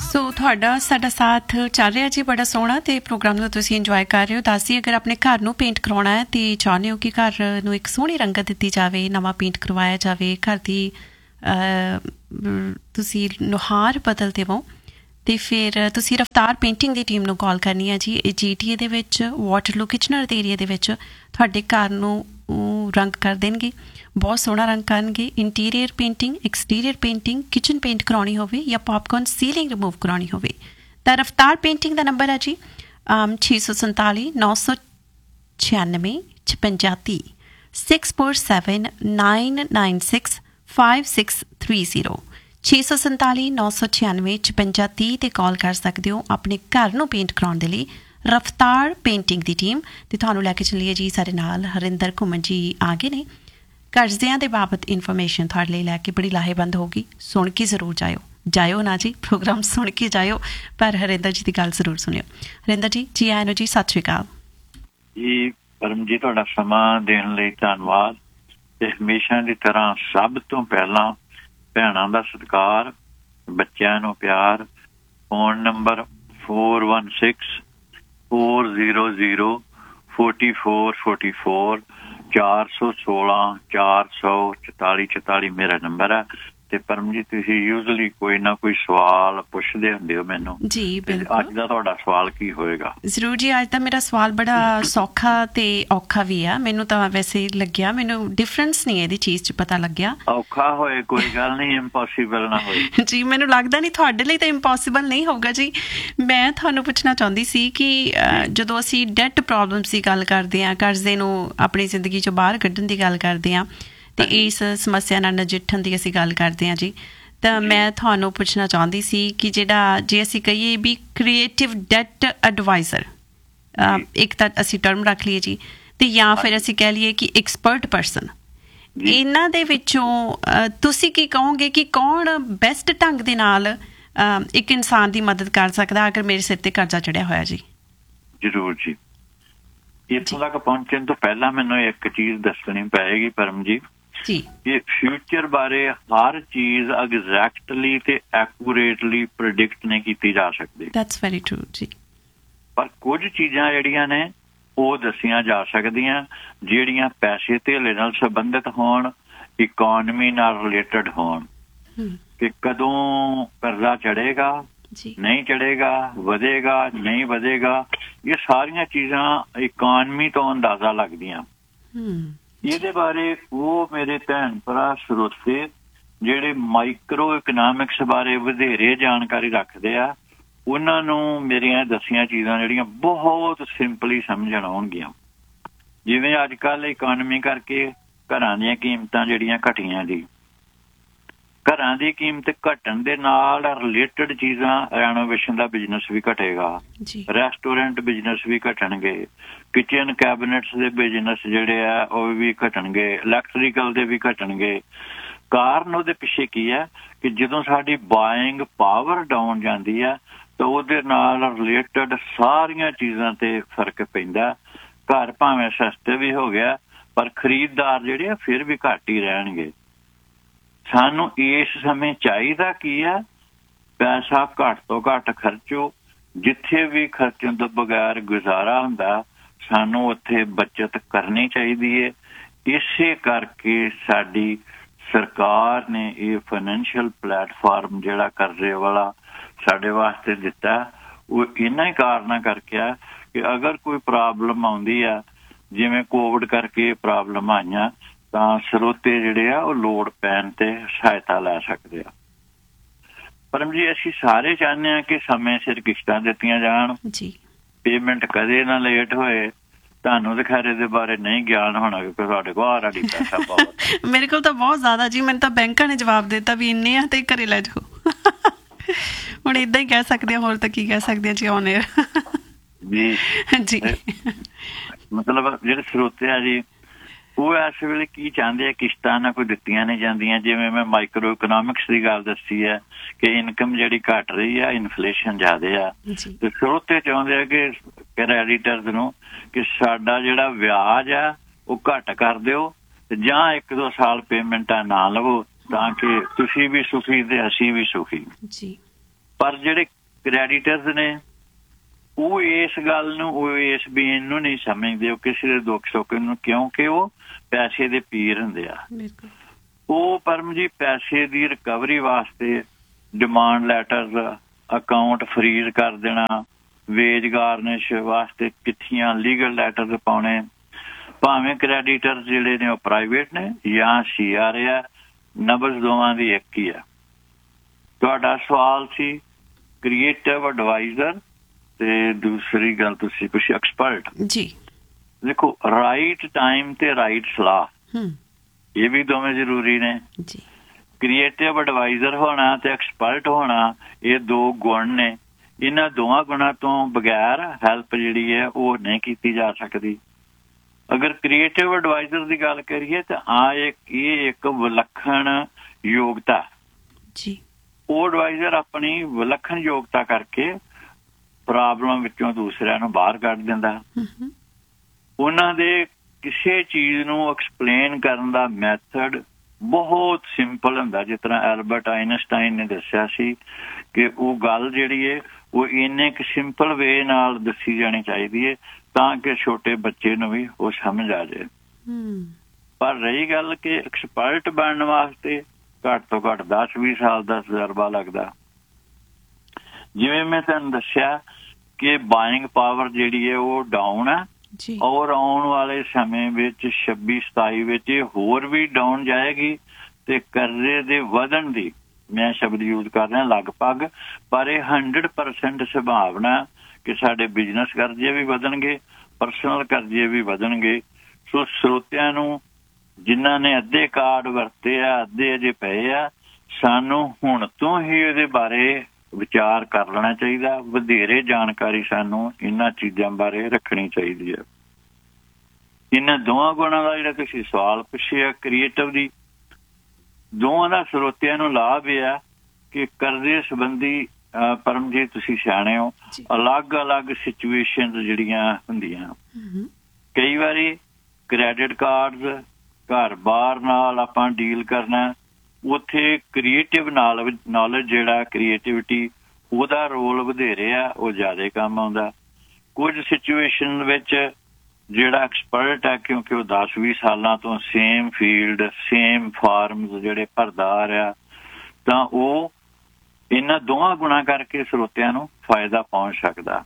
ਸੋ ਤੁਹਾਡਾ ਸਾਡਾ ਸਾਥ ਚੱਲ ਰਿਹਾ ਜੀ ਬੜਾ ਸੋਹਣਾ ਤੇ ਪ੍ਰੋਗਰਾਮ ਨੂੰ ਤੁਸੀਂ ਇੰਜੋਏ ਕਰ ਰਹੇ ਹੋ। ਦੱਸਦੀ ਅਗਰ ਆਪਣੇ ਘਰ ਨੂੰ ਪੇਂਟ ਕਰਵਾਉਣਾ ਹੈ ਤੇ ਚਾਹੁੰਦੇ ਹੋ ਕਿ ਘਰ ਨੂੰ ਇੱਕ ਸੋਹਣੀ ਰੰਗਤ ਦਿੱਤੀ ਜਾਵੇ, ਨਵਾਂ ਪੇਂਟ ਕਰਵਾਇਆ ਜਾਵੇ, ਘਰ ਦੀ ਤੁਸੀਂ ਨੁਹਾਰ ਬਦਲ ਦੇਵੋ ਤੇ ਫਿਰ ਤੁਸੀਂ ਰਫਤਾਰ ਪੇਂਟਿੰਗ ਦੀ ਟੀਮ ਨੂੰ ਕਾਲ ਕਰਨੀ ਹੈ ਜੀ। ਇਹ GTA ਦੇ ਵਿੱਚ ਵਾਟਰਲੂ ਕਿਚਨਰ ਦੇ ਏਰੀਆ ਦੇ ਵਿੱਚ ਤੁਹਾਡੇ ਘਰ ਨੂੰ ਰੰਗ ਕਰ ਦੇਣਗੇ, ਬਹੁਤ ਸੋਹਣਾ ਰੰਗ ਕਰਨਗੇ। Interior painting, exterior painting, kitchen paint ਕਰਾਉਣੀ ਹੋਵੇ ਜਾਂ ਪੌਪਕੌਰਨ ਸੀਲਿੰਗ ਰਿਮੂਵ ਕਰਾਉਣੀ ਹੋਵੇ ਤਾਂ ਰਫਤਾਰ ਪੇਂਟਿੰਗ ਦਾ ਨੰਬਰ ਹੈ ਜੀ 647 996 5630 647 996 5630 647 996 5630 ਤੇ ਕਾਲ ਕਰ ਸਕਦੇ ਹੋ ਆਪਣੇ ਘਰ ਨੂੰ ਪੇਂਟ ਕਰਾਉਣ ਦੇ ਲਈ। ਰਫਤਾਰ ਪੇਂਟਿੰਗ ਦੀ ਟੀਮ ਤੇ ਤੁਹਾਨੂੰ ਲੈ ਕੇ ਚੱਲੀਏ ਜੀ ਸਾਡੇ ਨਾਲ ਹਰਿੰਦਰ ਘੁੰਮਣ ਜੀ ਆ ਗਏ ਨੇ। ਕਰਜ਼ਿਆਂ ਦੇ ਬਾਬਤ ਇਨਫੋਰਮੇਸ਼ਨ ਤੁਹਾਡੇ ਲਈ ਲੈ ਕੇ ਬੜੀ ਲਾਹੇਵੰਦ ਹੋਗੀ, ਸੁਣ ਕੇ ਜ਼ਰੂਰ ਜਾਇਓ ਨਾ ਜੀ, ਪ੍ਰੋਗਰਾਮ ਸੁਣ ਕੇ ਜਾਇਓ ਪਰ ਹਰਿੰਦਰ ਜੀ ਦੀ ਗੱਲ ਜ਼ਰੂਰ ਸੁਣਿਓ। ਹਰਿੰਦਰ ਜੀ, ਜੀ ਆਇਆਂ ਨੂੰ ਜੀ, ਸਤਿ ਸ਼੍ਰੀ ਅਕਾਲ ਜੀ। ਪਰਮ ਜੀ, ਤੁਹਾਡਾ ਸਮਾਂ ਦੇਣ ਲਈ ਧੰਨਵਾਦ ਤੇ ਹਮੇਸ਼ਾ ਦੀ ਤਰ੍ਹਾਂ ਸਭ ਤੋਂ ਪਹਿਲਾਂ ਭੈਣਾਂ ਦਾ ਸਤਿਕਾਰ, ਬੱਚਿਆਂ ਨੂੰ ਪਿਆਰ। ਫੋਨ ਨੰਬਰ 4164004444 416 ਮੇਰਾ ਨੰਬਰ ਹੈ। ਤੇ ਪਰਮ ਜੀ, ਤੁਸੀਂ ਯੂਜ਼ਲੀ ਕੋਈ ਨਾ ਕੋਈ ਸਵਾਲ ਪੁੱਛਦੇ ਹੁੰਦੇ ਹੋ ਮੈਨੂੰ ਜੀ। ਬਿਲਕੁਲ, ਅੱਜ ਦਾ ਤੁਹਾਡਾ ਸਵਾਲ ਕੀ ਹੋਏਗਾ? ਜ਼ਰੂਰ ਜੀ, ਅੱਜ ਦਾ ਮੇਰਾ ਸਵਾਲ ਬੜਾ ਸੌਖਾ ਤੇ ਔਖਾ ਵੀ ਆ। ਮੈਨੂੰ ਤਾਂ ਵੈਸੇ ਲੱਗਿਆ, ਮੈਨੂੰ ਡਿਫਰੈਂਸ ਨਹੀਂ ਇਹਦੀ ਚੀਜ਼ 'ਚ ਪਤਾ ਲੱਗਿਆ। ਔਖਾ ਹੋਏ ਕੋਈ ਗੱਲ ਨਹੀਂ, ਇੰਪੋਸੀਬਲ ਨਾ ਹੋਏ ਜੀ। ਮੈਨੂੰ ਲੱਗਦਾ ਨਹੀਂ ਤੁਹਾਡੇ ਲਈ ਤਾਂ ਇੰਪੋਸੀਬਲ ਨਹੀਂ ਹੋਊਗਾ ਜੀ। ਮੈਂ ਤੁਹਾਨੂੰ ਪੁੱਛਣਾ ਚਾਹੁੰਦੀ ਸੀ ਕਿ ਜਦੋਂ ਅਸੀਂ ਡੈਟ ਪ੍ਰੋਬਲਮਸ ਦੀ ਗੱਲ ਕਰਦੇ ਹਾਂ, ਕਰਜ਼ੇ ਨੂੰ ਆਪਣੀ ਜ਼ਿੰਦਗੀ 'ਚੋਂ ਬਾਹਰ ਕੱਢਣ ਦੀ ਗੱਲ ਕਰਦੇ ਹਾਂ ਤੇ ਇਸ ਸਮੱਸਿਆ ਨਾਲ ਨਜਿੱਠਣ ਦੀ ਅਸੀਂ ਗੱਲ ਕਰਦੇ ਹਾਂ ਜੀ, ਤਾਂ ਮੈਂ ਤੁਹਾਨੂੰ ਪੁੱਛਣਾ ਚਾਹੁੰਦੀ ਸੀ ਕਿ ਜਿਹੜਾ ਜੇ ਅਸੀਂ ਕਹੀਏ ਵੀ ਕ੍ਰੀਏਟਿਵ ਡੈਟ ਐਡਵਾਈਜ਼ਰ, ਇੱਕ ਤਾਂ ਅਸੀਂ ਟਰਮ ਰੱਖ ਲਈਏ ਜੀ, ਤੇ ਜਾਂ ਫਿਰ ਅਸੀਂ ਕਹਿ ਲਈਏ ਕਿ ਐਕਸਪਰਟ ਪਰਸਨ, ਇਹਨਾਂ ਦੇ ਵਿੱਚੋਂ ਤੁਸੀਂ ਕੀ ਕਹੋਗੇ ਕਿ ਕੌਣ ਬੈਸਟ ਢੰਗ ਦੇ ਨਾਲ ਇੱਕ ਇਨਸਾਨ ਦੀ ਮਦਦ ਕਰ ਸਕਦਾ ਅਗਰ ਮੇਰੇ ਸਿਰ ਤੇ ਕਰਜ਼ਾ ਚੜਿਆ ਹੋਇਆ ਜੀ? ਜ਼ਰੂਰ ਜੀ। ਇੱਥੋਂ ਤੱਕ ਪਹੁੰਚਣ ਤੋਂ ਪਹਿਲਾਂ ਮੈਨੂੰ ਇੱਕ ਚੀਜ਼ ਦੱਸਣੀ ਪਏਗੀ ਪਰਮ ਜੀ ਜੀ, ਕਿ ਫਿਊਚਰ ਬਾਰੇ ਹਰ ਚੀਜ਼ ਐਗਜ਼ੈਕਟਲੀ ਤੇ ਐਕੂਰੇਟਲੀ ਪ੍ਰਿਡਿਕਟ ਨਹੀਂ ਕੀਤੀ ਜਾ ਸਕਦੀ। ਦੈਟਸ ਵੈਰੀ ਟਰੂ ਜੀ। ਪਰ ਕੁਝ ਚੀਜ਼ਾਂ ਜਿਹੜੀਆਂ ਨੇ ਉਹ ਦੱਸੀਆਂ ਜਾ ਸਕਦੀਆਂ ਜਿਹੜੀਆਂ ਪੈਸੇ ਧੇਲੇ ਨਾਲ ਸੰਬੰਧਿਤ ਹੋਣ, ਇਕੋਨਮੀ ਨਾਲ ਰਿਲੇਟਡ ਹੋਣ, ਕਿ ਕਦੋਂ ਕਰਜ਼ਾ ਚੜੇਗਾ, ਨਹੀਂ ਚੜੇਗਾ, ਵਧੇਗਾ, ਨਹੀਂ ਵਧੇਗਾ। ਇਹ ਸਾਰੀਆਂ ਚੀਜ਼ਾਂ ਇਕੋਨਮੀ ਤੋਂ ਅੰਦਾਜ਼ਾ ਲੱਗਦੀਆਂ। ਇਹਦੇ ਬਾਰੇ ਉਹ ਮੇਰੇ ਭੈਣ ਭਰਾ ਸਰੋਤੇ ਜਿਹੜੇ ਮਾਈਕਰੋ ਇਕਨੋਮਿਕਸ ਬਾਰੇ ਵਧੇਰੇ ਜਾਣਕਾਰੀ ਰੱਖਦੇ ਆ, ਉਹਨਾਂ ਨੂੰ ਮੇਰੀਆਂ ਦੱਸੀਆਂ ਚੀਜ਼ਾਂ ਜਿਹੜੀਆਂ ਬਹੁਤ ਸਿੰਪਲੀ ਸਮਝਣ ਆਉਣਗੀਆਂ। ਜਿਵੇਂ ਅੱਜ ਕੱਲ੍ਹ ਇਕੋਨਮੀ ਕਰਕੇ ਘਰਾਂ ਦੀਆਂ ਕੀਮਤਾਂ ਜਿਹੜੀਆਂ ਘਟੀਆਂ ਜੀ, ਘਰਾਂ ਦੀ ਕੀਮਤ ਘਟਣ ਦੇ ਨਾਲ ਰਿਲੇਟਡ ਚੀਜ਼ਾਂ, ਰੈਨੋਵੇਸ਼ਨ ਦਾ ਬਿਜ਼ਨਸ ਵੀ ਘਟੇਗਾ, ਰੈਸਟੋਰੈਂਟ ਬਿਜ਼ਨਸ ਵੀ ਘਟਣਗੇ, ਕਿਚਨ ਕੈਬਨਿਟਸ ਦੇ ਬਿਜ਼ਨਸ ਜਿਹੜੇ ਆ ਉਹ ਵੀ ਘਟਣਗੇ, ਇਲੈਕਟਰੀਕਲ ਦੇ ਵੀ ਘਟਣਗੇ। ਕਾਰਨ ਉਹਦੇ ਪਿੱਛੇ ਕੀ ਹੈ ਕਿ ਜਦੋਂ ਸਾਡੀ ਬਾਇੰਗ ਪਾਵਰ ਡਾਊਨ ਜਾਂਦੀ ਹੈ ਤਾਂ ਉਹਦੇ ਨਾਲ ਰਿਲੇਟਡ ਸਾਰੀਆਂ ਚੀਜ਼ਾਂ ਤੇ ਫਰਕ ਪੈਂਦਾ। ਘਰ ਭਾਵੇਂ ਸਸਤੇ ਵੀ ਹੋ ਗਿਆ ਪਰ ਖਰੀਦਦਾਰ ਜਿਹੜੇ ਆ ਫਿਰ ਵੀ ਘੱਟ ਹੀ ਰਹਿਣਗੇ। ਸਾਨੂੰ ਇਸ ਸਮੇਂ ਚਾਹੀਦਾ ਕੀ ਹੈ? ਪੈਸਾ ਘੱਟ ਤੋਂ ਘੱਟ ਖਰਚੋ। ਜਿੱਥੇ ਵੀ ਖਰਚਣ ਤੋਂ ਬਗੈਰ ਗੁਜ਼ਾਰਾ ਹੁੰਦਾ ਸਾਨੂੰ ਉੱਥੇ ਬੱਚਤ ਕਰਨੀ ਚਾਹੀਦੀ ਹੈ। ਇਸੇ ਕਰਕੇ ਸਾਡੀ ਸਰਕਾਰ ਨੇ ਇਹ ਫਾਈਨੈਂਸ਼ੀਅਲ ਪਲੇਟਫਾਰਮ ਜਿਹੜਾ ਕਰਜ਼ੇ ਵਾਲਾ ਸਾਡੇ ਵਾਸਤੇ ਦਿੱਤਾ, ਉਹ ਇਹਨਾਂ ਹੀ ਕਾਰਨਾਂ ਕਰਕੇ ਆ ਕਿ ਅਗਰ ਕੋਈ ਪ੍ਰੋਬਲਮ ਆਉਂਦੀ ਆ, ਜਿਵੇਂ ਕੋਵਿਡ ਕਰਕੇ ਪ੍ਰੋਬਲਮ ਆਈਆਂ, ਤਾਂ ਸਰੋਤੇ ਜਿਹੜੇ ਆ ਉਹ ਲੋੜ ਪੈਣ ਤੇ ਸਹਾਇਤਾ ਲੈ ਸਕਦੇ ਆ। ਪਰਮ ਜੀ, ਅਸੀਂ ਸਾਰੇ ਚਾਹੁੰਦੇ ਹਾਂ ਕਿ ਸਮੇਂ ਸਿਰ ਕਿਸ਼ਤਾਂ ਦਿੱਤੀਆਂ ਜਾਣ, ਪੇਮੈਂਟ ਕਦੇ ਨਾ ਲੇਟ ਹੋਏ। ਤੁਹਾਨੂੰ ਤੇ ਖੈਰ ਇਹਦੇ ਬਾਰੇ ਨਹੀਂ ਗਿਆਨ ਹੋਣਾ ਕਿਉਂਕਿ ਤੁਹਾਡੇ ਕੋਲ ਆਲਰੇਡੀ ਪੈਸਾ ਬਹੁਤ। ਮੇਰੇ ਕੋਲ ਤਾਂ ਬਹੁਤ ਜ਼ਿਆਦਾ ਜੀ, ਮੈਨੂੰ ਤਾਂ ਬੈਂਕਾਂ ਨੇ ਜਵਾਬ ਦਿੱਤਾ ਵੀ ਇੰਨੇ ਆ ਤੇ ਘਰੇ ਲੈ ਜਾਓ। ਹੁਣ ਏਦਾਂ ਹੀ ਕਹਿ ਸਕਦੇ ਆ, ਹੋਰ ਤਾਂ ਕੀ ਕਹਿ ਸਕਦੇ ਆ ਜੀ ਔਨ ਏਅਰ ਜੀ। ਮਤਲਬ ਜਿਹੜੇ ਸਰੋਤੇ ਆ ਜੀ ਉਹ ਇਸ ਵੇਲੇ ਕੀ ਚਾਹੁੰਦੇ ਆ? ਕਿਸ਼ਤਾਂ ਨਾ ਕੋਈ ਦਿੱਤੀਆਂ ਨਹੀਂ ਜਾਂਦੀਆਂ। ਜਿਵੇਂ ਮੈਂ ਮਾਈਕਰੋ ਇਕਨੋਮਿਕਸ ਦੀ ਗੱਲ ਦੱਸੀ ਹੈ ਕਿ ਇਨਕਮ ਜਿਹੜੀ ਘੱਟ ਰਹੀ ਆ, ਇਨਫਲੇਸ਼ਨ ਜ਼ਿਆਦਾ ਆ, ਤੇ ਸਰੋਤੇ ਚਾਹੁੰਦੇ ਆ ਕਿ ਕ੍ਰੈਡੀਟਰਸ ਨੂੰ ਕਿ ਸਾਡਾ ਜਿਹੜਾ ਵਿਆਜ ਆ ਉਹ ਘੱਟ ਕਰ ਦਿਓ ਜਾਂ 1-2 ਸਾਲ ਪੇਮੈਂਟਾਂ ਨਾ ਲਵੋ ਤਾਂ ਕਿ ਤੁਸੀਂ ਵੀ ਸੁਖੀ ਤੇ ਅਸੀਂ ਵੀ ਸੁਖੀ। ਪਰ ਜਿਹੜੇ ਕ੍ਰੈਡੀਟਰਸ ਨੇ ਉਹ ਇਸ ਗੱਲ ਨੂੰ, ਉਹ ਇਸ ਬੇਨ ਨੂੰ ਨਹੀਂ ਸਮਝਦੇ, ਉਹ ਕਿਸੇ ਦੇ ਦੁੱਖ ਸੁੱਖ ਨੂੰ, ਕਿਉਂਕਿ ਉਹ ਪੈਸੇ ਦੇ ਪੀਰ ਹੁੰਦੇ ਆ। ਉਹ ਪਰਮ ਜੀ ਪੈਸੇ ਦੀ ਰਿਕਵਰੀ ਵਾਸਤੇ ਡਿਮਾਂਡ ਲੈਟਰ, ਅਕਾਊਂਟ ਫਰੀਜ਼ ਕਰ ਦੇਣਾ, ਵੇਜ ਗਾਰਨਿਸ਼ ਵਾਸਤੇ ਚਿੱਠੀਆਂ, ਲੀਗਲ ਲੈਟਰ ਪਾਉਣੇ, ਭਾਵੇਂ ਕ੍ਰੈਡੀਟਰ ਜਿਹੜੇ ਨੇ ਉਹ ਪ੍ਰਾਈਵੇਟ ਨੇ ਜਾਂ CRA ਆ, ਨਬਜ਼ ਦੋਵਾਂ ਦੀ ਇੱਕ ਹੀ ਆ। ਤੁਹਾਡਾ ਸਵਾਲ ਸੀ ਕ੍ਰੀਏਟਿਵ ਐਡਵਾਈਜ਼ਰ ਤੇ ਦੂਸਰੀ ਗੱਲ ਤੁਸੀਂ ਪੁੱਛੀ ਐਕਸਪਰਟ ਜੀ। ਦੇਖੋ ਰਾਈਟ ਟਾਈਮ ਤੇ ਰਾਈਟ ਸਲਾਹ ਇਹ ਵੀ ਦੋਵੇਂ ਜ਼ਰੂਰੀ ਨੇ ਜੀ। ਕ੍ਰੀਏਟਿਵ ਐਡਵਾਈਜ਼ਰ ਹੋਣਾ ਤੇ ਐਕਸਪਰਟ ਹੋਣਾ ਇਹ ਦੋ ਗੁਣ ਨੇ। ਇਹਨਾਂ ਦੋਵਾਂ ਗੁਣਾਂ ਤੋਂ ਬਗੈਰ ਹੈਲਪ ਜਿਹੜੀ ਹੈ ਉਹ ਨਹੀਂ ਕੀਤੀ ਜਾ ਸਕਦੀ। ਅਗਰ ਕ੍ਰੀਏਟਿਵ ਐਡਵਾਈਜ਼ਰ ਦੀ ਗੱਲ ਕਰੀਏ ਤਾਂ ਇਹ ਇੱਕ ਵਿਲੱਖਣ ਯੋਗਤਾ ਜੀ। ਉਹ ਐਡਵਾਈਜ਼ਰ ਆਪਣੀ ਵਿਲੱਖਣ ਯੋਗਤਾ ਕਰਕੇ ਪ੍ਰੋਬਲਮ ਵਿੱਚੋਂ ਦੂਸਰਿਆਂ ਨੂੰ ਬਾਹਰ ਕੱਢ ਦਿੰਦਾ। ਉਹਨਾਂ ਦੇ ਕਿਸੇ ਚੀਜ਼ ਨੂੰ ਐਕਸਪਲੇਨ ਕਰਨ ਦਾ ਮੈਥਡ ਬਹੁਤ ਸਿੰਪਲ ਹੁੰਦਾ। ਜਿਸ ਤਰ੍ਹਾਂ ਐਲਬਰਟ ਆਇਨਸਟਾਈਨ ਨੇ ਦੱਸਿਆ ਸੀ ਕਿ ਉਹ ਗੱਲ ਜਿਹੜੀ ਹੈ ਉਹ ਇੰਨੇ ਕੁ ਸਿੰਪਲ ਵੇ ਨਾਲ ਦੱਸੀ ਜਾਣੀ ਚਾਹੀਦੀ ਹੈ ਤਾਂ ਕਿ ਛੋਟੇ ਬੱਚੇ ਨੂੰ ਵੀ ਉਹ ਸਮਝ ਆ ਜਾਏ। ਪਰ ਰਹੀ ਗੱਲ ਕਿ ਐਕਸਪਰਟ ਬਣਨ ਵਾਸਤੇ ਘੱਟ ਤੋਂ ਘੱਟ 10-20 ਸਾਲ ਦਾ ਤਜਰਬਾ ਲੱਗਦਾ। ਜਿਵੇਂ ਮੈਂ ਤੁਹਾਨੂੰ ਦੱਸਿਆ ਕਿ ਬਾਇੰਗ ਪਾਵਰ ਜਿਹੜੀ ਹੈ ਉਹ ਡਾਊਨ ਹੈ ਔਰ ਆਉਣ ਵਾਲੇ ਸਮੇਂ ਵਿੱਚ 26-27 ਵਿੱਚ ਇਹ ਹੋਰ ਵੀ ਡਾਊਨ ਜਾਏਗੀ ਤੇ ਕਰਜ਼ੇ ਦੇ ਵਧਣ ਦੀ ਮੈਂ ਸ਼ਬਦ ਯੂਜ਼ ਕਰ ਰਿਹਾ ਲਗਭਗ, ਪਰ ਇਹ 100% ਸੰਭਾਵਨਾ ਕਿ ਸਾਡੇ ਬਿਜ਼ਨਸ ਕਰਜ਼ੇ ਵੀ ਵਧਣਗੇ, ਪਰਸਨਲ ਕਰਜ਼ੇ ਵੀ ਵਧਣਗੇ। ਸੋ ਸਰੋਤਿਆਂ ਨੂੰ ਜਿਨ੍ਹਾਂ ਨੇ ਅੱਧੇ ਕਾਰਡ ਵਰਤੇ ਆ, ਅੱਧੇ ਅਜੇ ਪਏ ਆ, ਸਾਨੂੰ ਹੁਣ ਤੋਂ ਹੀ ਇਹਦੇ ਬਾਰੇ ਵਿਚਾਰ ਕਰ ਲੈਣਾ ਚਾਹੀਦਾ। ਵਧੇਰੇ ਜਾਣਕਾਰੀ ਸਾਨੂੰ ਇਹਨਾਂ ਚੀਜ਼ਾਂ ਬਾਰੇ ਰੱਖਣੀ ਚਾਹੀਦੀ ਹੈ। ਇਹਨਾਂ ਦੋਵਾਂ ਗੁਣਾਂ ਦਾ ਜਿਹੜਾ ਤੁਸੀਂ ਸਵਾਲ ਪੁੱਛਿਆ ਕ੍ਰੀਏਟਿਵ ਦੀ, ਦੋਵਾਂ ਦਾ ਸਰੋਤਿਆਂ ਨੂੰ ਲਾਭ ਇਹ ਆ ਕਿ ਕਰਜ਼ੇ ਸੰਬੰਧੀ ਪਰਮਜੀਤ ਤੁਸੀਂ ਸਿਆਣੇ ਹੋ, ਅਲੱਗ-ਅਲੱਗ ਸਿਚੁਏਸ਼ਨ ਜਿਹੜੀਆਂ ਹੁੰਦੀਆਂ। ਕਈ ਵਾਰੀ ਕ੍ਰੈਡਿਟ ਕਾਰਡਸ, ਘਰ-ਬਾਰ ਨਾਲ ਆਪਾਂ ਡੀਲ ਕਰਨਾ, ਉੱਥੇ ਕ੍ਰੀਏਟਿਵ ਨੌਲੇਜ ਜਿਹੜਾ ਕ੍ਰੀਏਟਿਵਿਟੀ ਉਹਦਾ ਰੋਲ ਵਧੇਰੇ ਆ, ਉਹ ਜ਼ਿਆਦਾ ਕੰਮ ਆਉਂਦਾ। ਕੁਝ ਸਿਚੁਏਸ਼ਨ ਵਿੱਚ ਜਿਹੜਾ ਐਕਸਪਰਟ ਹੈ ਕਿਉਂਕਿ ਉਹ 10-20 ਸਾਲਾਂ ਤੋਂ ਸੇਮ ਫੀਲਡ, ਸੇਮ ਫਾਰਮਸ ਜਿਹੜੇ ਭਰਦਾ ਆ ਰਿਹਾ, ਤਾਂ ਉਹ ਇਹਨਾਂ ਦੋਵਾਂ ਗੁਣਾਂ ਕਰਕੇ ਸਰੋਤਿਆਂ ਨੂੰ ਫਾਇਦਾ ਪਹੁੰਚ ਸਕਦਾ।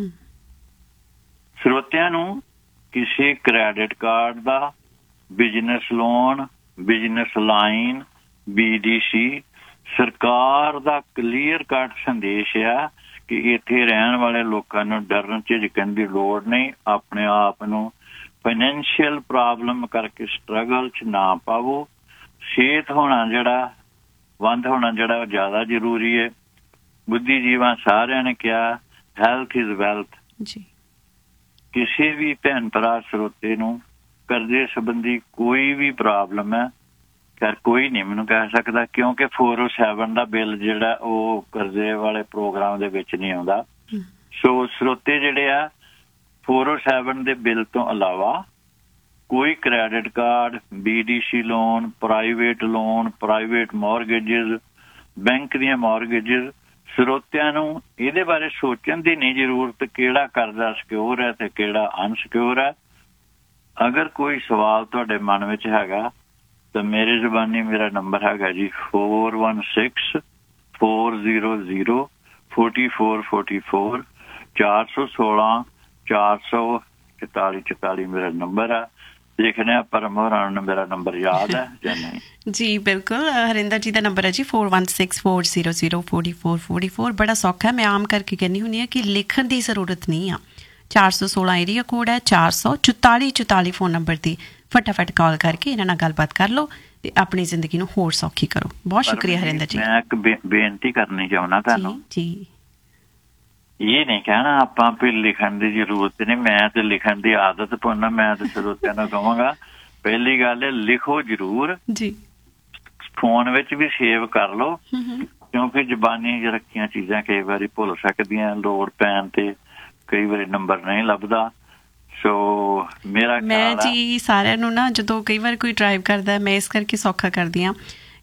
ਸਰੋਤਿਆਂ ਨੂੰ ਕਿਸੇ ਕ੍ਰੈਡਿਟ ਕਾਰਡ ਦਾ, business loan, business line, BDC ਸਰਕਾਰ ਦਾ ਕਲੀਅਰ ਕੱਟ ਸੰਦੇਸ਼ ਆ ਕਿ ਇੱਥੇ ਰਹਿਣ ਵਾਲੇ ਲੋਕਾਂ ਨੂੰ ਡਰਨ ਝਿਜਕਣ ਦੀ ਲੋੜ ਨਹੀਂ। ਆਪਣੇ ਆਪ ਨੂੰ ਫਾਈਨੈਂਸ਼ੀਅਲ ਪ੍ਰੋਬਲਮ ਕਰਕੇ ਸਟਰਗਲ 'ਚ ਨਾ ਪਾਵੋ। ਸਿਹਤ ਹੋਣਾ ਜਿਹੜਾ, ਬੰਦ ਹੋਣਾ ਜਿਹੜਾ ਜ਼ਿਆਦਾ ਜ਼ਰੂਰੀ ਹੈ। ਬੁੱਧੀਜੀਵਾਂ ਸਾਰਿਆਂ ਨੇ ਕਿਹਾ ਹੈਲਥ ਇਜ਼ ਵੈਲਥ। ਕਿਸੇ ਵੀ ਭੈਣ ਭਰਾ ਸਰੋਤੇ ਨੂੰ ਕਰਜ਼ੇ ਸੰਬੰਧੀ ਕੋਈ ਵੀ ਪ੍ਰੋਬਲਮ ਹੈ, ਖੈਰ ਕੋਈ ਨਹੀਂ ਮੈਨੂੰ ਕਹਿ ਸਕਦਾ ਕਿਉਂਕਿ 407 ਦਾ ਬਿੱਲ ਜਿਹੜਾ ਉਹ ਕਰਜ਼ੇ ਵਾਲੇ ਪ੍ਰੋਗਰਾਮ ਦੇ ਵਿੱਚ ਨਹੀਂ ਆਉਂਦਾ। ਸੋ ਸਰੋਤੇ ਜਿਹੜੇ ਆ 407 ਦੇ ਬਿੱਲ ਤੋਂ ਇਲਾਵਾ ਕੋਈ credit card, BDC loan, private loan, private ਮੌਰਗੇਜਿਸ, bank ਦੀਆਂ ਮੌਰਗੇਜਿਸ, ਸਰੋਤਿਆਂ ਨੂੰ ਇਹਦੇ ਬਾਰੇ ਸੋਚਣ ਦੀ ਨਹੀਂ ਜ਼ਰੂਰਤ ਕਿਹੜਾ ਕਰਜ਼ਾ ਸਿਕਿਉਰ ਹੈ ਤੇ ਕਿਹੜਾ ਅਨਸਿਕਿਉਰ ਹੈ। ਅਗਰ ਕੋਈ ਸਵਾਲ ਤੁਹਾਡੇ ਮਨ ਵਿੱਚ ਹੈਗਾ ਤਾਂ ਮੇਰੇ ਜ਼ੁਬਾਨੀ ਮੇਰਾ ਨੰਬਰ ਹੈਗਾ ਜੀ 4164004444 416-444 ਮੇਰਾ ਨੰਬਰ ਆ। ਦੇਖਦੇ ਆ ਪਰ ਮਹਾਰਾਣਾ ਨੂੰ ਮੇਰਾ ਨੰਬਰ ਯਾਦ ਹੈ ਜਾਂ ਨਹੀਂ। ਜੀ ਬਿਲਕੁਲ, ਹਰਿੰਦਰ ਜੀ ਦਾ ਨੰਬਰ ਹੈ ਜੀ 4164004444। ਬੜਾ ਸੌਖਾ ਹੈ, ਮੈਂ ਆਮ ਕਰਕੇ ਕਹਿੰਦੀ ਹੁੰਦੀ ਹਾਂ ਕਿ ਲਿਖਣ ਦੀ ਜ਼ਰੂਰਤ ਨਹੀਂ ਆ। 416 ਏਰੀਆ ਕੋਡ ਹੈ, 400-4444 ਫੋਨ ਨੰਬਰ ਦੀ ਫਟਾਫਟ ਕਾਲ ਕਰਕੇ ਇਹਨਾਂ ਨਾਲ ਗੱਲਬਾਤ ਕਰ ਲਓ ਤੇ ਆਪਣੀ ਜ਼ਿੰਦਗੀ ਨੂੰ ਹੋਰ ਸੌਖੀ ਕਰੋ। ਬਹੁਤ ਸ਼ੁਕਰੀਆ ਹਰਿੰਦਰ ਜੀ। ਮੈਂ ਇੱਕ ਬੇਨਤੀ ਕਰਨੀ ਚਾਹੁੰਦਾ ਤੁਹਾਨੂੰ ਜੀ। ਇਹ ਨਹੀਂ ਕਹਿਣਾ ਆਪਾਂ ਵੀ ਲਿਖਣ ਦੀ ਜ਼ਰੂਰਤ ਨਹੀਂ, ਮੈਂ ਤੇ ਲਿਖਣ ਦੀ ਆਦਤ ਪਾਉਣਾ। ਮੈਂ ਤੇ ਸਰੋਤਿਆਂ ਨੂੰ ਕਹਾਂਗਾ ਪਹਿਲੀ ਗੱਲ ਹੈ ਲਿਖੋ ਜ਼ਰੂਰ ਜੀ, ਫੋਨ ਵਿੱਚ ਵੀ ਸੇਵ ਕਰ ਲਓ ਕਿਉਂਕਿ ਜ਼ਬਾਨੀ ਰੱਖੀਆਂ ਚੀਜ਼ਾਂ ਕਈ ਵਾਰੀ ਭੁੱਲ ਸਕਦੀਆਂ, ਲੋੜ ਪੈਣ ਤੇ ਕਈ ਵਾਰੀ ਨੰਬਰ ਨਹੀਂ ਲੱਭਦਾ। ਸੋ ਮੇਰਾ ਮੈਂ ਜੀ ਸਾਰਿਆਂ ਨੂੰ ਨਾ ਜਦੋਂ ਕਈ ਵਾਰ ਕੋਈ ਡਰਾਈਵ ਕਰਦਾ, ਮੈਂ ਇਸ ਕਰਕੇ ਸੌਖਾ ਕਰਦੀ ਹਾਂ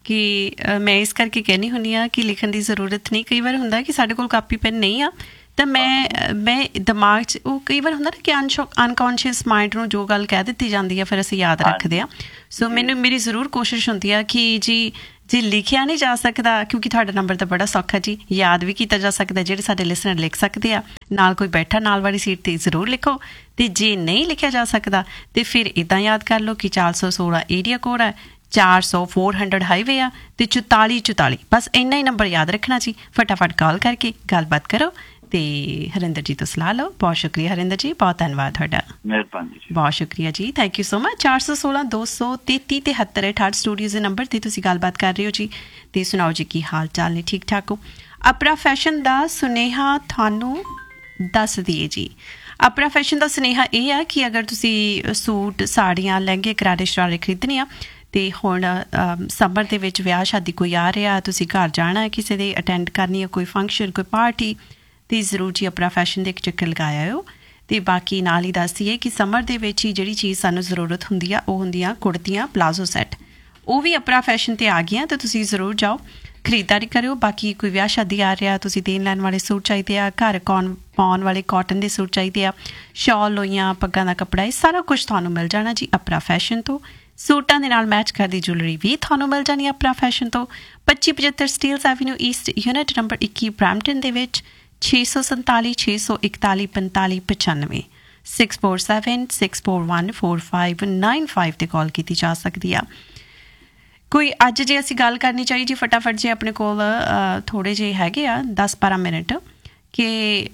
ਕਿ ਮੈਂ ਇਸ ਕਰਕੇ ਕਹਿੰਦੀ ਹੁੰਦੀ ਹਾਂ ਕਿ ਲਿਖਣ ਦੀ ਜ਼ਰੂਰਤ ਨਹੀਂ। ਕਈ ਵਾਰ ਹੁੰਦਾ ਕਿ ਸਾਡੇ ਕੋਲ ਕਾਪੀ ਪੈਨ ਨਹੀਂ ਆ ਤਾਂ ਮੈਂ ਦਿਮਾਗ 'ਚ ਉਹ ਕਈ ਵਾਰ ਹੁੰਦਾ ਨਾ ਕਿ ਅਨਕੌਨਸ਼ੀਅਸ ਮਾਈਂਡ ਨੂੰ ਜੋ ਗੱਲ ਕਹਿ ਦਿੱਤੀ ਜਾਂਦੀ ਆ ਫਿਰ ਅਸੀਂ ਯਾਦ ਰੱਖਦੇ ਹਾਂ। ਸੋ ਮੇਰੀ ਜ਼ਰੂਰ ਕੋਸ਼ਿਸ਼ ਹੁੰਦੀ ਆ ਕਿ ਜੇ ਲਿਖਿਆ ਨਹੀਂ ਜਾ ਸਕਦਾ, ਕਿਉਂਕਿ ਤੁਹਾਡਾ ਨੰਬਰ ਤਾਂ ਬੜਾ ਸੌਖਾ ਜੀ, ਯਾਦ ਵੀ ਕੀਤਾ ਜਾ ਸਕਦਾ। ਜਿਹੜੇ ਸਾਡੇ ਲਿਸਨਰ ਲਿਖ ਸਕਦੇ ਆ, ਨਾਲ ਕੋਈ ਬੈਠਾ ਨਾਲ ਵਾਲੀ ਸੀਟ 'ਤੇ ਜ਼ਰੂਰ ਲਿਖੋ। ਅਤੇ ਜੇ ਨਹੀਂ ਲਿਖਿਆ ਜਾ ਸਕਦਾ ਤਾਂ ਫਿਰ ਇੱਦਾਂ ਯਾਦ ਕਰ ਲਓ ਕਿ 416 ਏਰੀਆ ਕੋਡ ਹੈ, 400 ਹਾਈਵੇ ਆ ਅਤੇ 4444, ਬਸ ਇੰਨਾ ਹੀ ਨੰਬਰ ਯਾਦ ਰੱਖਣਾ ਜੀ। ਫਟਾਫਟ ਕਾਲ ਕਰਕੇ ਗੱਲਬਾਤ ਕਰੋ ਅਤੇ ਹਰਿੰਦਰ ਜੀ ਤੋਂ ਸਲਾਹ ਲਓ। ਬਹੁਤ ਸ਼ੁਕਰੀਆ ਹਰਿੰਦਰ ਜੀ, ਬਹੁਤ ਧੰਨਵਾਦ ਤੁਹਾਡਾ। ਮਿਹਰਬਾਨੀ ਜੀ, ਬਹੁਤ ਸ਼ੁਕਰੀਆ ਜੀ, thank you so much. 416 233 73 68 studio ਦੇ ਨੰਬਰ 'ਤੇ ਤੁਸੀਂ ਗੱਲਬਾਤ ਕਰ ਰਹੇ ਹੋ ਜੀ। ਅਤੇ ਸੁਣਾਓ ਜੀ ਕੀ ਹਾਲ ਚਾਲ ਨੇ, ਠੀਕ ਠਾਕ ਹੋ? ਅਪਰਾ ਫੈਸ਼ਨ ਦਾ ਸੁਨੇਹਾ ਤੁਹਾਨੂੰ ਦੱਸ ਦਈਏ ਜੀ। ਅਪਰਾ ਫੈਸ਼ਨ ਦਾ ਸੁਨੇਹਾ ਇਹ ਆ ਕਿ ਅਗਰ ਤੁਸੀਂ ਸੂਟ, ਸਾੜੀਆਂ, ਲਹਿੰਗੇ, ਕਰਾਰੇ ਸ਼ਰਾਰੇ ਖਰੀਦਣੇ ਆ ਅਤੇ ਹੁਣ ਸਮਰ ਦੇ ਵਿੱਚ ਵਿਆਹ ਸ਼ਾਦੀ ਕੋਈ ਆ ਰਿਹਾ, ਤੁਸੀਂ ਘਰ ਜਾਣਾ ਕਿਸੇ ਦੇ ਅਟੈਂਡ ਕਰਨੀ ਹੈ, ਕੋਈ ਫੰਕਸ਼ਨ, ਕੋਈ ਪਾਰਟੀ, ਅਤੇ ਜ਼ਰੂਰ ਜੀ ਅਪਰਾ ਫੈਸ਼ਨ ਦੇ ਇੱਕ ਚੱਕਰ ਲਗਾਇਆ ਹੋ। ਅਤੇ ਬਾਕੀ ਨਾਲ ਹੀ ਦੱਸ ਦਈਏ ਕਿ ਸਮਰ ਦੇ ਵਿੱਚ ਹੀ ਜਿਹੜੀ ਚੀਜ਼ ਸਾਨੂੰ ਜ਼ਰੂਰਤ ਹੁੰਦੀ ਆ ਉਹ ਹੁੰਦੀਆਂ ਕੁੜਤੀਆਂ, ਪਲਾਜ਼ੋ ਸੈੱਟ, ਉਹ ਵੀ ਅਪਰਾ ਫੈਸ਼ਨ 'ਤੇ ਆ ਗਈਆਂ। ਤਾਂ ਤੁਸੀਂ ਜ਼ਰੂਰ ਜਾਓ, ਖਰੀਦਦਾਰੀ ਕਰਿਓ। ਬਾਕੀ ਕੋਈ ਵਿਆਹ ਸ਼ਾਦੀ ਆ ਰਿਹਾ, ਤੁਸੀਂ ਦੇਣ ਲੈਣ ਵਾਲੇ ਸੂਟ ਚਾਹੀਦੇ ਆ, ਘਰ ਪਾਉਣ ਵਾਲੇ ਕਾਟਨ ਦੇ ਸੂਟ ਚਾਹੀਦੇ ਆ, ਸ਼ਾਲ, ਲੋਈਆਂ, ਪੱਗਾਂ ਦਾ ਕੱਪੜਾ, ਇਹ ਸਾਰਾ ਕੁਛ ਤੁਹਾਨੂੰ ਮਿਲ ਜਾਣਾ ਜੀ ਅਪਰਾ ਫੈਸ਼ਨ ਤੋਂ। ਸੂਟਾਂ ਦੇ ਨਾਲ ਮੈਚ ਕਰਦੀ ਜੁਐਲਰੀ ਵੀ ਤੁਹਾਨੂੰ ਮਿਲ ਜਾਣੀ ਅਪਰਾ ਫੈਸ਼ਨ ਤੋਂ। 2575 Steeles avenue East, unit number 21, Brampton ਦੇ ਵਿੱਚ। 647 641 45 95 647 641 4595 'ਤੇ ਕਾਲ ਕੀਤੀ ਜਾ ਸਕਦੀ ਆ। ਕੋਈ ਅੱਜ ਜੇ ਅਸੀਂ ਗੱਲ ਕਰਨੀ ਚਾਹੀਏ ਜੀ ਫਟਾਫਟ, ਜੇ ਆਪਣੇ ਕੋਲ ਥੋੜ੍ਹੇ ਜਿਹੇ ਹੈਗੇ ਆ 10-12 ਮਿੰਟ, ਕਿ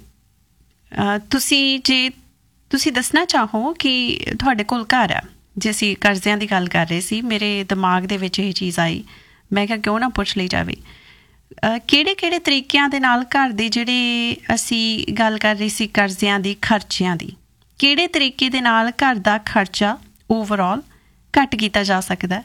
ਤੁਸੀਂ ਦੱਸਣਾ ਚਾਹੋ ਕਿ ਤੁਹਾਡੇ ਕੋਲ ਘਰ ਆ। ਜੇ ਅਸੀਂ ਕਰਜ਼ਿਆਂ ਦੀ ਗੱਲ ਕਰ ਰਹੇ ਸੀ, ਮੇਰੇ ਦਿਮਾਗ ਦੇ ਵਿੱਚ ਇਹ ਚੀਜ਼ ਆਈ, ਮੈਂ ਕਿਹਾ ਕਿਉਂ ਨਾ ਪੁੱਛ ਲਈ ਜਾਵੇ। ਕਿਹੜੇ ਤਰੀਕਿਆਂ ਦੇ ਨਾਲ ਘਰ ਦੇ ਜਿਹੜੇ ਅਸੀਂ ਗੱਲ ਕਰ ਰਹੇ ਸੀ ਕਰਜ਼ਿਆਂ ਦੀ, ਖਰਚਿਆਂ ਦੀ, ਕਿਹੜੇ ਤਰੀਕੇ ਦੇ ਨਾਲ ਘਰ ਦਾ ਖਰਚਾ ਓਵਰਆਲ ਘੱਟ ਕੀਤਾ ਜਾ ਸਕਦਾ?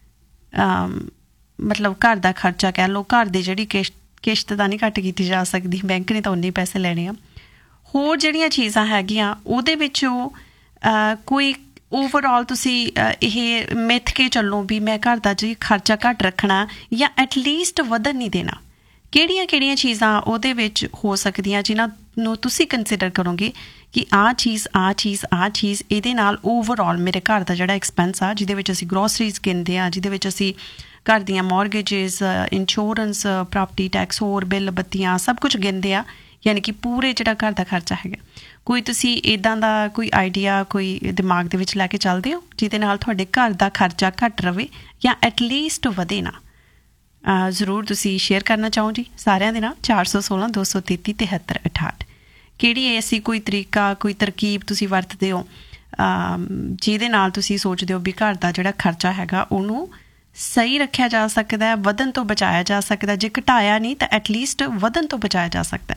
ਮਤਲਬ ਘਰ ਦਾ ਖਰਚਾ ਕਹਿ ਲਓ, ਘਰ ਦੀ ਜਿਹੜੀ ਕਿਸ਼ਤ ਤਾਂ ਨਹੀਂ ਘੱਟ ਕੀਤੀ ਜਾ ਸਕਦੀ, ਬੈਂਕ ਨੇ ਤਾਂ ਉਨੇ ਪੈਸੇ ਲੈਣੇ ਆ। ਹੋਰ ਜਿਹੜੀਆਂ ਚੀਜ਼ਾਂ ਹੈਗੀਆਂ ਉਹਦੇ ਵਿੱਚੋਂ ਕੋਈ ਓਵਰਆਲ ਤੁਸੀਂ ਇਹ ਮਿੱਥ ਕੇ ਚੱਲੋ ਵੀ ਮੈਂ ਘਰ ਦਾ ਜੀ ਖਰਚਾ ਘੱਟ ਰੱਖਣਾ ਜਾਂ ਐਟਲੀਸਟ ਵਧਣ ਨਹੀਂ ਦੇਣਾ। ਕਿਹੜੀਆਂ ਚੀਜ਼ਾਂ ਉਹਦੇ ਵਿੱਚ ਹੋ ਸਕਦੀਆਂ ਜਿਨ੍ਹਾਂ ਨੂੰ ਤੁਸੀਂ ਕੰਸੀਡਰ ਕਰੋਗੇ ਕਿ ਆਹ ਚੀਜ਼ ਇਹਦੇ ਨਾਲ ਓਵਰਆਲ ਮੇਰੇ ਘਰ ਦਾ ਜਿਹੜਾ ਐਕਸਪੈਂਸ ਆ, ਜਿਹਦੇ ਵਿੱਚ ਅਸੀਂ ਗਰੋਸਰੀਜ਼ ਗਿਣਦੇ ਹਾਂ, ਜਿਹਦੇ ਵਿੱਚ ਅਸੀਂ ਘਰ ਦੀਆਂ ਮੌਰਗੇਜਿਸ, ਇੰਸ਼ੋਰੈਂਸ, ਪ੍ਰਾਪਰਟੀ ਟੈਕਸ, ਹੋਰ ਬਿੱਲ, ਬੱਤੀਆਂ, ਸਭ ਕੁਝ ਗਿਣਦੇ ਆ, ਯਾਨੀ ਕਿ ਪੂਰੇ ਜਿਹੜਾ ਘਰ ਦਾ ਖਰਚਾ ਹੈਗਾ। ਕੋਈ ਤੁਸੀਂ ਇੱਦਾਂ ਦਾ ਕੋਈ ਆਈਡੀਆ ਕੋਈ ਦਿਮਾਗ ਦੇ ਵਿੱਚ ਲੈ ਕੇ ਚੱਲਦੇ ਹੋ ਜਿਹਦੇ ਨਾਲ ਤੁਹਾਡੇ ਘਰ ਦਾ ਖਰਚਾ ਘੱਟ ਰਵੇ ਜਾਂ ਐਟਲੀਸਟ ਵਧੇ ਨਾ? ਜ਼ਰੂਰ ਤੁਸੀਂ ਸ਼ੇਅਰ ਕਰਨਾ ਚਾਹੋ ਜੀ ਸਾਰਿਆਂ ਦੇ ਨਾਲ। 416 233 73 68 ਕਿਹੜੀ ਐਸੀ ਕੋਈ ਤਰੀਕਾ, ਕੋਈ ਤਰਕੀਬ ਤੁਸੀਂ ਵਰਤਦੇ ਹੋ ਜਿਹਦੇ ਨਾਲ ਤੁਸੀਂ ਸੋਚਦੇ ਹੋ ਵੀ ਘਰ ਦਾ ਜਿਹੜਾ ਖਰਚਾ ਹੈਗਾ ਉਹਨੂੰ ਸਹੀ ਰੱਖਿਆ ਜਾ ਸਕਦਾ, ਵਧਣ ਤੋਂ ਬਚਾਇਆ ਜਾ ਸਕਦਾ, ਜੇ ਘਟਾਇਆ ਨਹੀਂ ਤਾਂ ਐਟਲੀਸਟ ਵਧਣ ਤੋਂ ਬਚਾਇਆ ਜਾ ਸਕਦਾ।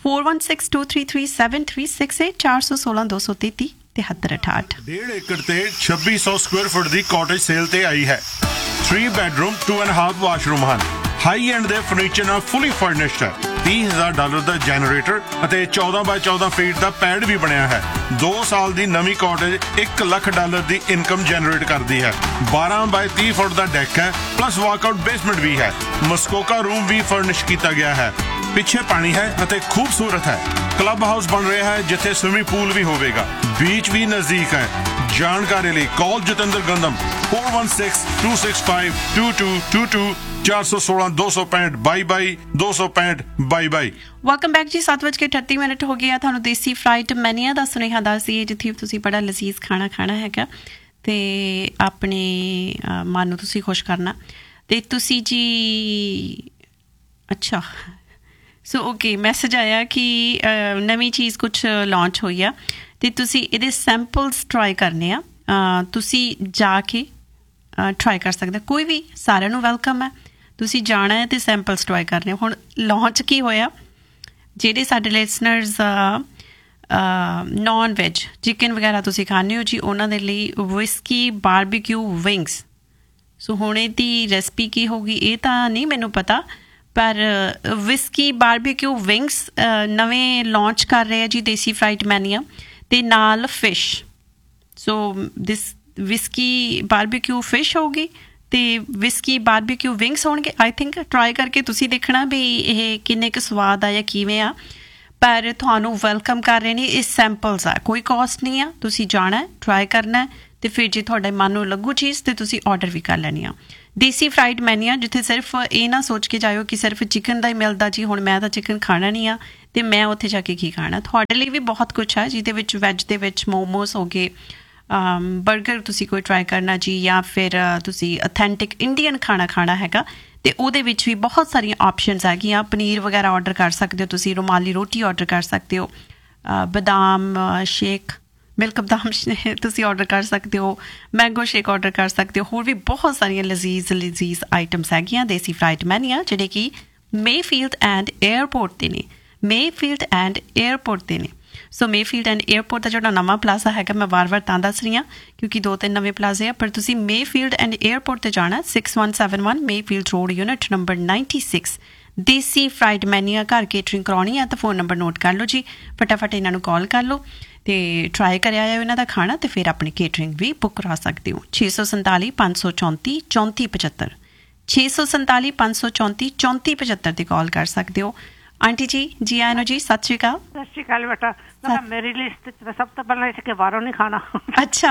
4162337368 416 233 73 68। 1.5 ਏਕੜ ਤੇ 2600 ਸਕੁਅਰ ਫੁੱਟ ਦੀ ਕਾਟੇਜ ਸੇਲ ਤੇ ਆਈ ਹੈ। 3 ਬੈਡਰੂਮ 2.5 ਵਾਸ਼ਰੂਮ ਹਨ। ਹਾਈ ਐਂਡ ਦੇ ਫਰਨੀਚਰ ਨਾਲ ਫੁੱਲੀ ਫਰਨਿਸ਼ਡ ਹੈ। $30,000 ਦਾ ਜਨਰੇਟਰ ਅਤੇ 14x14 ਫੀਟ ਦਾ ਪੈਡ ਵੀ ਬਣਿਆ ਹੈ। 2 ਸਾਲ ਦੀ ਨਵੀਂ ਕਾਟੇਜ $1 ਲੱਖ ਦੀ ਇਨਕਮ ਜਨਰੇਟ ਕਰਦੀ ਹੈ। 12x30 ਫੁੱਟ ਦਾ ਡੈਕ ਹੈ, ਪਲੱਸ ਵਾਕਆਊਟ ਬੇਸਮੈਂਟ ਵੀ ਹੈ। ਮਸਕੋਕਾ ਰੂਮ ਵੀ ਫਰਨਿਸ਼ ਕੀਤਾ ਗਿਆ ਹੈ। ਪਿੱਛੇ ਪਾਣੀ ਹੈ ਅਤੇ ਖੂਬਸੂਰਤ ਹੈ। ਕਲੱਬ ਹਾਊਸ ਬਣ ਰਿਹਾ ਹੈ ਜਿੱਥੇ ਸਵਿਮਿੰਗ ਪੂਲ ਵੀ ਹੋਵੇਗਾ। ਬੀਚ ਵੀ ਨਜ਼ਦੀਕ ਹੈ। ਜਾਣਕਾਰੀ ਲਈ ਕਾਲ ਜਤਿੰਦਰ ਗੰਦਮ 4162652222 416 265 22 265 22। ਵੈਲਕਮ ਬੈਕ ਜੀ। 7:38 ਹੋ ਗਏ ਆ। ਤੁਹਾਨੂੰ ਦੇਸੀ ਫਰਾਈਡ ਮੈਨੀਆ ਦਾ ਸੁਨੇਹਾ ਦੱਸ ਦਈਏ, ਜਿੱਥੇ ਤੁਸੀਂ ਬੜਾ ਲਜ਼ੀਜ਼ ਖਾਣਾ ਖਾਣਾ ਹੈਗਾ ਅਤੇ ਆਪਣੇ ਮਨ ਨੂੰ ਤੁਸੀਂ ਖੁਸ਼ ਕਰਨਾ। ਅਤੇ ਤੁਸੀਂ ਜੀ ਅੱਛਾ ਸੋ ਓਕੇ, ਮੈਸੇਜ ਆਇਆ ਕਿ ਨਵੀਂ ਚੀਜ਼ ਕੁਛ ਲਾਂਚ ਹੋਈ ਆ ਅਤੇ ਤੁਸੀਂ ਇਹਦੇ ਸੈਂਪਲਸ ਟਰਾਈ ਕਰਨੇ ਆ। ਤੁਸੀਂ ਜਾ ਕੇ ਟਰਾਈ ਕਰ ਸਕਦੇ, ਕੋਈ ਵੀ, ਸਾਰਿਆਂ ਨੂੰ ਵੈਲਕਮ ਹੈ। ਤੁਸੀਂ ਜਾਣਾ ਹੈ ਅਤੇ ਸੈਂਪਲਸ ਟਰਾਈ ਕਰਨੇ। ਹੁਣ ਲਾਂਚ ਕੀ ਹੋਇਆ, ਜਿਹੜੇ ਸਾਡੇ ਲਿਸਨਰਸ ਨੋਨ ਵੈਜ ਚਿਕਨ ਵਗੈਰਾ ਤੁਸੀਂ ਖਾਂਦੇ ਹੋ ਜੀ, ਉਹਨਾਂ ਦੇ ਲਈ ਵਿਸਕੀ ਬਾਰਬੀਕਿਊ ਵਿੰਗਸ। ਸੋ ਹੁਣ ਇਹਦੀ ਰੈਸਪੀ ਕੀ ਹੋਊਗੀ ਇਹ ਤਾਂ ਨਹੀਂ ਮੈਨੂੰ ਪਤਾ, ਪਰ ਵਿਸਕੀ ਬਾਰਬੀਕਿਊ ਵਿੰਗਸ ਨਵੇਂ ਲਾਂਚ ਕਰ ਰਹੇ ਆ ਜੀ ਦੇਸੀ ਫਰਾਈਡ ਮੈਨੀਆ, ਅਤੇ ਨਾਲ ਫਿਸ਼। ਸੋ ਦਿਸ ਵਿਸਕੀ ਬਾਰਬੀਕਿਊ ਫਿਸ਼ ਹੋਊਗੀ ਤੇ ਵਿਸਕੀ ਬਾਰਬੀਕਿਊ ਵਿੰਗਸ ਹੋਣਗੇ। ਆਈ ਥਿੰਕ ਟਰਾਈ ਕਰਕੇ ਤੁਸੀਂ ਦੇਖਣਾ ਵੀ ਇਹ ਕਿੰਨੇ ਕੁ ਸਵਾਦ ਆ ਜਾਂ ਕਿਵੇਂ ਆ, ਪਰ ਤੁਹਾਨੂੰ ਵੈਲਕਮ ਕਰ ਰਹੇ ਨੇ। ਇਹ ਸੈਂਪਲਸ ਆ, ਕੋਈ ਕੋਸਟ ਨਹੀਂ ਆ। ਤੁਸੀਂ ਜਾਣਾ, ਟਰਾਈ ਕਰਨਾ, ਤੇ ਫਿਰ ਜੇ ਤੁਹਾਡੇ ਮਨ ਨੂੰ ਲੱਗੂ ਚੀਜ਼ ਤੇ ਤੁਸੀਂ ਆਰਡਰ ਵੀ ਕਰ ਲੈਣੀ ਆ। ਦੇਸੀ ਫਰਾਈਡ ਮੈਨੀਆ, ਜਿੱਥੇ ਸਿਰਫ ਇਹ ਨਾ ਸੋਚ ਕੇ ਜਾਇਓ ਕਿ ਸਿਰਫ ਚਿਕਨ ਦਾ ਹੀ ਮਿਲਦਾ ਜੀ, ਹੁਣ ਮੈਂ ਤਾਂ ਚਿਕਨ ਖਾਣਾ ਨਹੀਂ ਆ ਤੇ ਮੈਂ ਉੱਥੇ ਜਾ ਕੇ ਕੀ ਖਾਣਾ। ਤੁਹਾਡੇ ਲਈ ਵੀ ਬਹੁਤ ਕੁਛ ਹੈ, ਜਿਹਦੇ ਵਿੱਚ ਵੈਜ ਦੇ ਵਿੱਚ ਮੋਮੋਸ ਹੋ ਗਏ, ਬਰਗਰ ਤੁਸੀਂ ਕੋਈ ਟਰਾਈ ਕਰਨਾ ਜੀ, ਜਾਂ ਫਿਰ ਤੁਸੀਂ ਅਥੈਂਟਿਕ ਇੰਡੀਅਨ ਖਾਣਾ ਹੈਗਾ ਤੇ ਉਹਦੇ ਵਿੱਚ ਵੀ ਬਹੁਤ ਸਾਰੀਆਂ ਆਪਸ਼ਨਸ ਹੈਗੀਆਂ। ਪਨੀਰ ਵਗੈਰਾ ਆਰਡਰ ਕਰ ਸਕਦੇ ਹੋ ਤੁਸੀਂ, ਰੁਮਾਲੀ ਰੋਟੀ ਆਰਡਰ ਕਰ ਸਕਦੇ ਹੋ, ਬਦਾਮ ਸ਼ੇਕ, ਮਿਲਕ ਬਦਾਮ ਤੁਸੀਂ ਆਰਡਰ ਕਰ ਸਕਦੇ ਹੋ, ਮੈਂਗੋ ਸ਼ੇਕ ਆਰਡਰ ਕਰ ਸਕਦੇ ਹੋ। ਹੋਰ ਵੀ ਬਹੁਤ ਸਾਰੀਆਂ ਲਜ਼ੀਜ਼ ਆਈਟਮਸ ਹੈਗੀਆਂ ਦੇਸੀ ਫਰਾਈਡ ਮੈਨੀਆ, ਜਿਹੜੇ ਕਿ ਮੇਫੀਲਡ ਐਂਡ ਏਅਰਪੋਰਟ 'ਤੇ ਨੇ। ਮੇਫੀਲਡ ਐਂਡ ਏਅਰਪੋਰਟ 'ਤੇ ਨੇ। ਸੋ ਮੇਫੀਲਡ ਐਂਡ ਏਅਰਪੋਰਟ ਦਾ ਜਿਹੜਾ ਨਵਾਂ ਪਲਾਜ਼ਾ ਹੈਗਾ, ਮੈਂ ਵਾਰ-ਵਾਰ ਤਾਂ ਦੱਸ ਰਹੀ ਹਾਂ ਕਿਉਂਕਿ 2-3 ਨਵੇਂ ਪਲਾਜ਼ੇ ਆ, ਪਰ ਤੁਸੀਂ ਮੇਫੀਲਡ ਐਂਡ ਏਅਰਪੋਰਟ 'ਤੇ ਜਾਣਾ। 6171 ਮੇਫੀਲਡ ਰੋਡ, ਯੂਨਿਟ ਨੰਬਰ 96। ਦੇਸੀ ਫਰਾਈਡ ਮੈਨੀਆ ਘਰ ਕੇਟਰਿੰਗ ਕਰਾਉਣੀ ਆ ਤਾਂ ਫੋਨ ਨੰਬਰ ਨੋਟ ਕਰ ਲਓ ਜੀ, ਫਟਾਫਟ ਇਹਨਾਂ ਨੂੰ ਕਾਲ ਕਰ ਲਓ ਤੇ ਟਰਾਈ ਕਰਿਆ ਆਇਓ ਇਹਨਾਂ ਦਾ ਖਾਣਾ, ਤੇ ਫਿਰ ਆਪਣੀ ਕੇਟਰਿੰਗ ਵੀ ਬੁੱਕ ਕਰਾ ਸਕਦੇ ਹੋ। 647 534 3475 647 534 3475 ਤੇ ਕਾਲ ਕਰ ਸਕਦੇ ਹੋ। ਆਂਟੀ ਜੀ, ਜੀ ਆਇਆਂ ਨੂੰ ਜੀ, ਸਤਿ ਸ਼੍ਰੀ ਅਕਾਲ। ਸਤਿ ਸ਼੍ਰੀ ਅਕਾਲ ਬੇਟਾ। ਮੇਰੀ ਲਿਸਟ ਸਭ ਤੋਂ ਪਹਿਲਾਂ ਇਸ ਕੇ ਬਾਹਰੋਂ ਨਹੀਂ ਖਾਣਾ। ਅੱਛਾ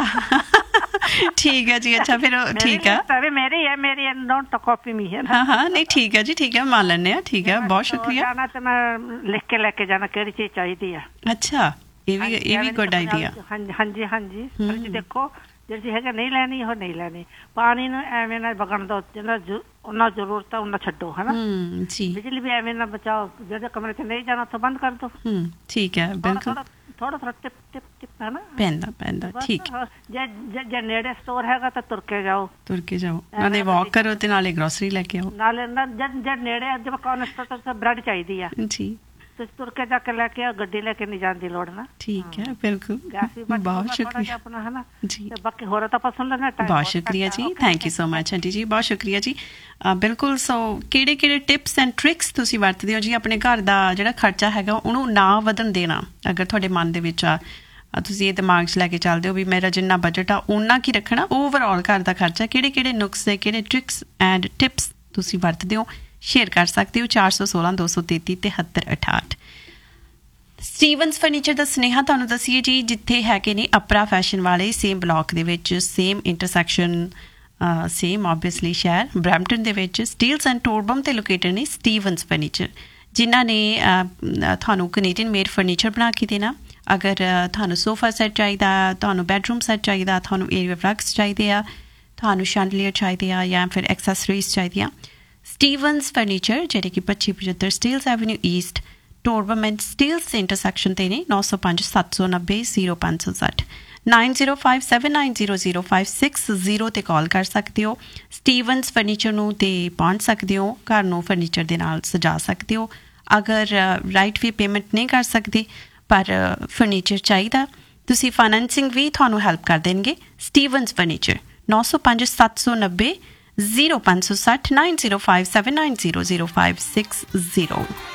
ਠੀਕ ਹੈ ਜੀ। ਅੱਛਾ ਫਿਰ ਠੀਕ ਹੈ, ਮੇਰੀ ਡੋਂਟ ਕਾਪੀ ਮੀ ਹੈ। ਹਾਂ ਨਹੀਂ ਠੀਕ ਹੈ ਜੀ, ਠੀਕ ਹੈ, ਮੰਨ ਲੈਂਦੇ ਹਾਂ, ਠੀਕ ਹੈ, ਬਹੁਤ ਸ਼ੁਕਰੀਆ। ਜਾਣਾ ਤੇ ਮੈਂ ਲਿਖ ਕੇ ਲੈ ਕੇ ਜਾਣਾ ਕਿਹੜੀ ਚੀਜ਼ ਚਾਹੀਦੀ ਹੈ। ਅੱਛਾ, ਇਹ ਵੀ ਗੁੱਡ ਆਈਡੀਆ। ਹਾਂਜੀ ਦੇਖੋ, ਜਿਹੜੀ ਹੈਗਾ ਨਹੀਂ ਲੈਣੀ ਉਹ ਨਹੀਂ ਲੈਣੀ। ਪਾਣੀ ਨੂੰ ਐਵੇਂ ਨਾ ਵਗਣ ਦੋ, ਜਿੰਨਾ ਉਹਨਾਂ ਜ਼ਰੂਰਤ ਹੈ ਉਹਨਾਂ ਛੱਡੋ, ਹੈ ਨਾ ਜੀ। ਬਿਜਲੀ ਵੀ ਐਵੇਂ ਨਾ ਬਚਾਓ, ਜਿਹੜੇ ਕਮਰੇ 'ਚ ਨਹੀਂ ਜਾਣਾ ਉੱਥੋਂ ਬੰਦ ਕਰ ਦੋ। ਠੀਕ ਹੈ, ਬਿਲਕੁਲ। ਥੋੜਾ ਟਿਪ ਹੈ ਨਾ ਪੈਂਦਾ ਠੀਕ ਹੈ। ਜੇ ਨੇੜੇ ਸਟੋਰ ਹੈਗਾ ਤਾਂ ਤੁਰ ਕੇ ਜਾਓ, ਨਾਲੇ ਵਾਕ ਕਰੋ ਤੇ ਨਾਲੇ ਗਰੋਸਰੀ ਲੈ ਕੇ ਆਓ। ਨਾਲੇ ਜੇ ਨੇੜੇ ਜਿਵੇਂ ਕਾਰਨਰ ਸਟੋਰ ਤੋਂ ਬ੍ਰੈਡ ਚਾਹੀਦੀ ਆ ਜੀ, ਤੁਸੀਂ ਤੁਰ ਕੇ ਜਾ ਕੇ ਲੈ ਕੇ ਆਓ, ਗੱਡੀ ਲੈ ਕੇ ਨਹੀਂ ਜਾਣ ਦੀ ਲੋੜ ਨਾ। ਠੀਕ ਹੈ, ਬਿਲਕੁਲ। ਬਹੁਤ ਸ਼ੁਕਰੀਆ ਆਪਣਾ, ਹੈ ਨਾ ਜੀ। ਬਾਕੀ ਹੋਰ ਤਾਂ ਪਸੰਦ ਲੈਣਾ। ਬਹੁਤ ਸ਼ੁਕਰੀਆ ਜੀ, thank you so much aunty ਜੀ, ਬਹੁਤ ਸ਼ੁਕਰੀਆ ਜੀ। ਬਿਲਕੁਲ। ਸੋ ਕਿਹੜੇ ਟਿਪਸ ਐਂਡ ਟ੍ਰਿਕਸ ਤੁਸੀਂ ਵਰਤਦੇ ਹੋ ਜੀ ਆਪਣੇ ਘਰ ਦਾ ਜਿਹੜਾ ਖਰਚਾ ਹੈਗਾ ਉਹਨੂੰ ਨਾ ਵਧਣ ਦੇਣਾ? ਅਗਰ ਤੁਹਾਡੇ ਮਨ ਦੇ ਵਿੱਚ ਆ, ਤੁਸੀਂ ਇਹ ਦਿਮਾਗ 'ਚ ਲੈ ਕੇ ਚੱਲਦੇ ਹੋ ਵੀ ਮੇਰਾ ਜਿੰਨਾ ਬਜਟ ਆ ਓਨਾ ਕੀ ਰੱਖਣਾ, ਓਵਰਆਲ ਘਰ ਦਾ ਖਰਚਾ, ਕਿਹੜੇ ਨੁਕਸੇ, ਕਿਹੜੇ ਟ੍ਰਿਕਸ ਐਂਡ ਟਿਪਸ ਤੁਸੀਂ ਵਰਤਦੇ ਹੋ, ਸ਼ੇਅਰ ਕਰ ਸਕਦੇ ਹੋ। 416 233 7368। ਸਟੀਵਨਸ ਫਰਨੀਚਰ ਦਾ ਸੁਨੇਹਾ ਤੁਹਾਨੂੰ ਦੱਸੀਏ ਜੀ, ਜਿੱਥੇ ਹੈਗੇ ਨੇ ਅਪਰਾ ਫੈਸ਼ਨ ਵਾਲੇ, ਸੇਮ ਬਲਾਕ ਦੇ ਵਿੱਚ, ਸੇਮ ਇੰਟਰਸੈਕਸ਼ਨ, ਸੇਮ ਓਬਵੀਅਸਲੀ ਸ਼ਹਿਰ ਬਰੈਂਪਟਨ ਦੇ ਵਿੱਚ, ਸਟੀਲਸ ਐਂਡ ਟੋਰਬਮ ਤੇ ਲੋਕੇਟਡ ਨੇ ਸਟੀਵਨਸ ਫਰਨੀਚਰ, ਜਿਨ੍ਹਾਂ ਨੇ ਤੁਹਾਨੂੰ ਕੈਨੇਡੀਅਨ ਮੇਡ ਫਰਨੀਚਰ ਬਣਾ ਕੇ ਦੇਣਾ। ਅਗਰ ਤੁਹਾਨੂੰ ਸੋਫਾ ਸੈੱਟ ਚਾਹੀਦਾ, ਤੁਹਾਨੂੰ ਬੈਡਰੂਮ ਸੈੱਟ ਚਾਹੀਦਾ, ਤੁਹਾਨੂੰ ਏਰੀਆ ਰਗਸ ਚਾਹੀਦੇ ਆ, ਤੁਹਾਨੂੰ ਸ਼ੈਂਡਲੀਅਰ ਚਾਹੀਦੇ ਆ, ਜਾਂ ਫਿਰ ਐਕਸੈਸਰੀਜ਼ ਚਾਹੀਦੀਆਂ, ਸਟੀਵਨਸ ਫਰਨੀਚਰ ਜਿਹੜੇ ਕਿ 2575 Steeles avenue East, ਟੋਰਬਮ and Steeles intersection ਤੇ ਨੇ। 905 790 0560 9057900560 ਤੇ ਕਾਲ ਕਰ ਸਕਦੇ ਹੋ। ਸਟੀਵਨਸ ਫਰਨੀਚਰ ਨੂੰ ਤੇ ਪਹੁੰਚ ਸਕਦੇ ਹੋ, ਘਰ ਨੂੰ ਫਰਨੀਚਰ ਦੇ ਨਾਲ ਸਜਾ ਸਕਦੇ ਹੋ। ਅਗਰ ਰਾਈਟ ਵੀ ਪੇਮੈਂਟ ਨਹੀਂ ਕਰ ਸਕਦੇ ਪਰ ਫਰਨੀਚਰ ਚਾਹੀਦਾ, ਤੁਸੀਂ ਫਾਈਨੈਂਸਿੰਗ ਵੀ ਤੁਹਾਨੂੰ ਹੈਲਪ ਕਰ ਦੇਣਗੇ। ਸਟੀਵਨਸ ਫਰਨੀਚਰ 905 790 0560 9057900560।